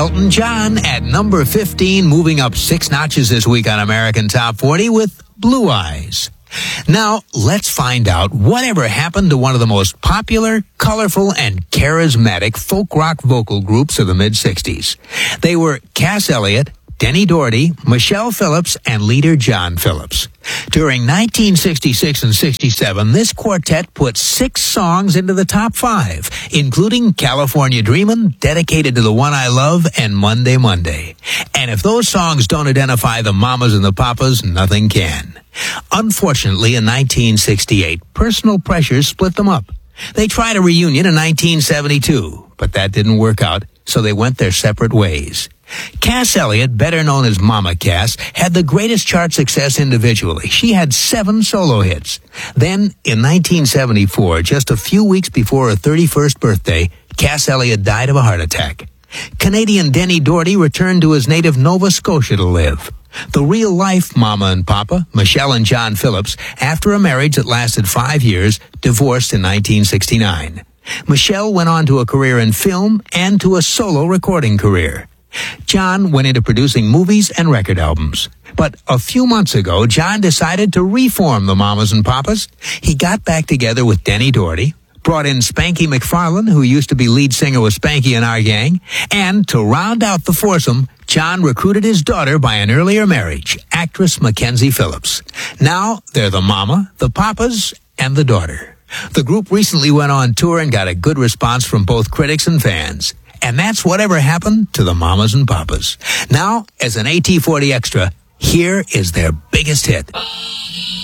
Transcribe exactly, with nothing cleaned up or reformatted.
Elton John at number fifteen, moving up six notches this week on American Top forty with Blue Eyes. Now, let's find out whatever happened to one of the most popular, colorful, and charismatic folk rock vocal groups of the mid-sixties. They were Cass Elliot, Denny Doherty, Michelle Phillips, and leader John Phillips. During nineteen sixty-six and sixty-seven, this quartet put six songs into the top five, including California Dreamin', Dedicated to the One I Love, and Monday Monday. And if those songs don't identify the mamas and the papas, nothing can. Unfortunately, in nineteen sixty-eight, personal pressures split them up. They tried a reunion in nineteen seventy-two, but that didn't work out, so they went their separate ways. Cass Elliot, better known as Mama Cass, had the greatest chart success individually. She had seven solo hits. Then, in nineteen seventy-four, just a few weeks before her thirty-first birthday, Cass Elliot died of a heart attack. Canadian Denny Doherty returned to his native Nova Scotia to live. The real-life Mama and Papa, Michelle and John Phillips, after a marriage that lasted five years, divorced in nineteen sixty-nine. Michelle went on to a career in film and to a solo recording career. John went into producing movies and record albums. But a few months ago, John decided to reform the Mamas and Papas. He got back together with Denny Doherty, brought in Spanky McFarlane, who used to be lead singer with Spanky and our gang, and to round out the foursome, John recruited his daughter by an earlier marriage, actress Mackenzie Phillips. Now, they're the Mama, the Papas, and the daughter. The group recently went on tour and got a good response from both critics and fans. And that's whatever happened to the Mamas and Papas. Now, as an A T forty Extra, here is their biggest hit.